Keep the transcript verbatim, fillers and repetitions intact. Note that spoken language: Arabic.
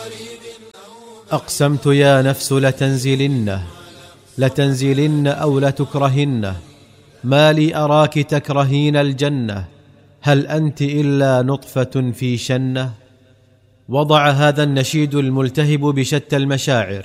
أقسمت يا نفس لتنزلنه لتنزلن أو لتكرهنه، ما لي أراك تكرهين الجنة، هل أنت إلا نطفة في شنة. وضع هذا النشيد الملتهب بشتى المشاعر